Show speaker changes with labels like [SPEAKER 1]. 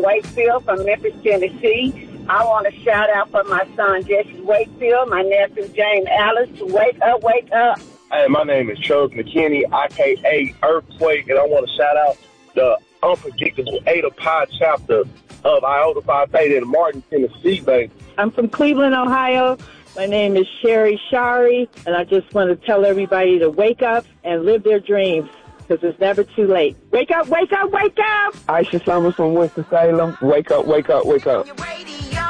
[SPEAKER 1] Jane Wakefield from Memphis, Tennessee. I want to shout out for my son, Jesse Wakefield, my nephew, James Alice, to wake up, wake up.
[SPEAKER 2] Hey, my name is Charles McKinney, a.k.a. Earthquake, and I want to shout out the unpredictable Ada Pi chapter of Iota Phi Theta in Martin, Tennessee, baby.
[SPEAKER 3] I'm from Cleveland, Ohio. My name is Sherry Shari, and I just want to tell everybody to wake up and live their dreams, because it's never too late. Wake up, wake up, wake up!
[SPEAKER 4] Aisha Summers from Winston-Salem. Wake up, wake up, wake up.